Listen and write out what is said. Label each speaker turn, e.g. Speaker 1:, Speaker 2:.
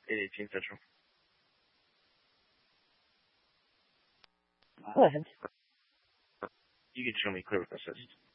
Speaker 1: 818 Central.
Speaker 2: Go ahead.
Speaker 1: You can show me clear with assist.